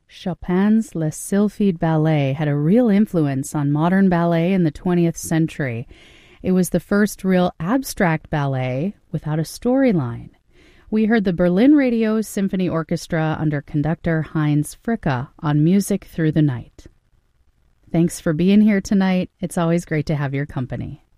Chopin's Les Sylphides Ballet had a real influence on modern ballet in the 20th century. It was the first real abstract ballet without a storyline. We heard the Berlin Radio Symphony Orchestra under conductor Heinz Fricke on Music Through the Night. Thanks for being here tonight. It's always great to have your company.